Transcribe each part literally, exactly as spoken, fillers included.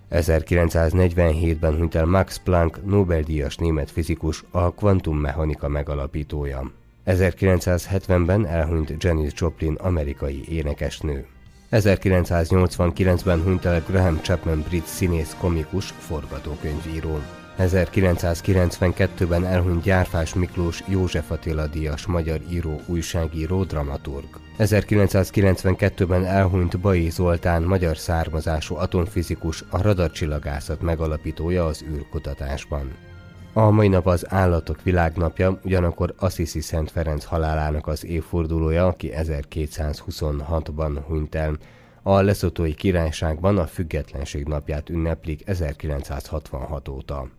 ezerkilencszáznegyvenhétben hunyt el Max Planck, Nobel-díjas német fizikus, a kvantummechanika megalapítója. ezerkilencszázhetvenben elhunyt Janis Joplin, amerikai énekesnő. ezerkilencszáznyolcvankilencben hunyt el Graham Chapman, brit színész, komikus, forgatókönyvíró. ezerkilencszázkilencvenkettőben elhunyt Gyárfás Miklós, József Attila díjas magyar író, újságíró, dramaturg. ezerkilencszázkilencvenkettőben elhunyt Bai Zoltán, magyar származású atomfizikus, a radarcsillagászat megalapítója az űrkutatásban. A mai nap az Állatok Világnapja, ugyanakkor Assisi Szent Ferenc halálának az évfordulója, aki ezerkétszázhuszonhatban hunyt el. A Lesotho-i Királyságban a Függetlenség napját ünneplik ezerkilencszázhatvanhat óta.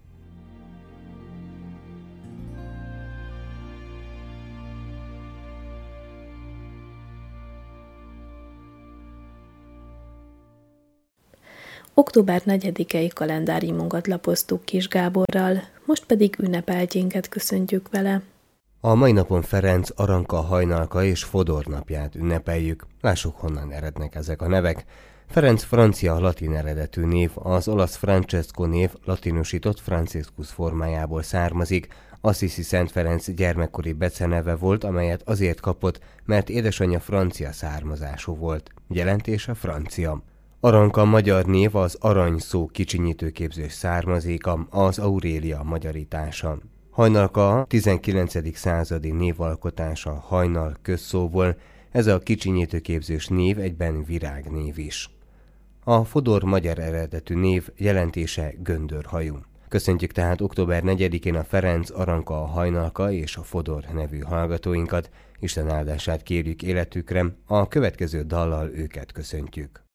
október negyedikei kalendáriumunkat lapoztuk Kis Gáborral, most pedig ünnepeltjénket köszöntjük vele. A mai napon Ferenc, Aranka, Hajnalka és Fodor napját ünnepeljük. Lássuk, honnan erednek ezek a nevek. Ferenc francia latin eredetű név, az olasz Francesco név latinosított Franciscus formájából származik. Assisi Szent Ferenc gyermekkori beceneve volt, amelyet azért kapott, mert édesanyja francia származású volt. Jelentése francia. Aranka magyar név az arany szó kicsinyítőképzős származéka, az Aurélia magyarítása. Hajnalka tizenkilencedik századi névalkotása hajnal közszóból, ez a kicsinyítőképzős név egyben virágnév is. A Fodor magyar eredetű név, jelentése göndörhajú. Köszöntjük tehát október negyedikén a Ferenc, Aranka, a Hajnalka és a Fodor nevű hallgatóinkat. Isten áldását kérjük életükre, a következő dallal őket köszöntjük.